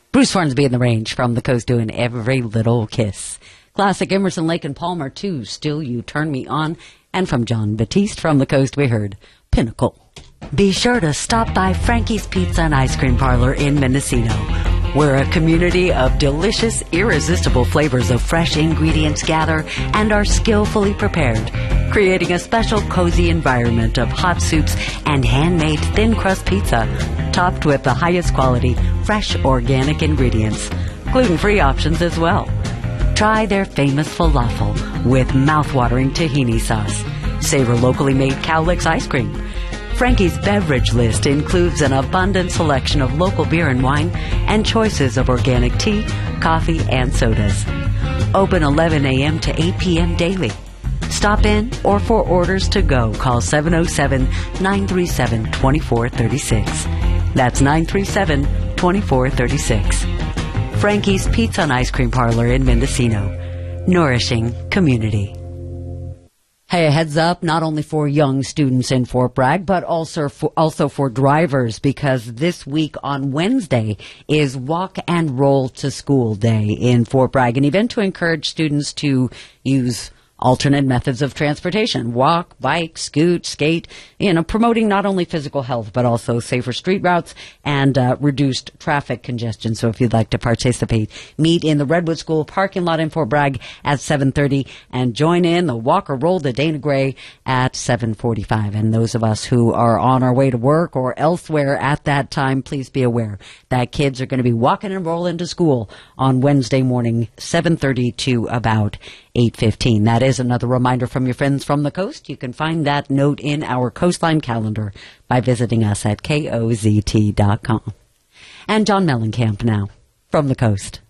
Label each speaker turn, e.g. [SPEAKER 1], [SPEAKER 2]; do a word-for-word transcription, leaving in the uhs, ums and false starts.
[SPEAKER 1] Bruce Hornsby in the Range from the Coast doing Every Little Kiss. Classic Emerson, Lake and Palmer too, Still You Turn Me On. And from John Batiste from the Coast we heard Pinnacle. Be sure to stop by Frankie's Pizza and Ice Cream Parlor in Mendocino. We're a community of delicious, irresistible flavors of fresh ingredients gather and are skillfully prepared, creating a special cozy environment of hot soups and handmade thin crust pizza, topped with the highest quality, fresh organic ingredients. Gluten-free options as well. Try their famous falafel with mouth-watering tahini sauce. Savor locally made Cowlicks ice cream. Frankie's beverage list includes an abundant selection of local beer and wine and choices of organic tea, coffee, and sodas. Open eleven a.m. to eight p.m. daily. Stop in or for orders to go, call seven oh seven, nine three seven, two four three six. That's nine three seven, two four three six. Frankie's Pizza and Ice Cream Parlor in Mendocino. Nourishing community. Hey, a heads up, not only for young students in Fort Bragg, but also for, also for drivers, because this week on Wednesday is Walk and Roll to School Day in Fort Bragg, an event to encourage students to use alternate methods of transportation, walk, bike, scoot, skate, you know, promoting not only physical health, but also safer street routes and uh, reduced traffic congestion. So if you'd like to participate, meet in the Redwood School parking lot in Fort Bragg at seven thirty and join in the Walk or Roll to Dana Gray at seven forty-five. And those of us who are on our way to work or elsewhere at that time, please be aware that kids are going to be walking and rolling to school on Wednesday morning, seven thirty to about eight fifteen. That is another reminder from your friends from the coast. You can find that note in our Coastline calendar by visiting us at K O Z T dot com. And John Mellencamp now from the coast.